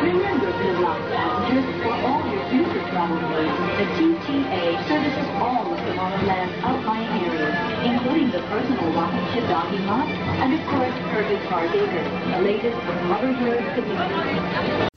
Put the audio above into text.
Remember, Blue passengers, for all your future travel needs, the TTA services all of Tomorrowland's outlying areas, including the personal rocket ship docking lot and, of course, Kirby's Park Acres, the latest from Rubber Bird Community.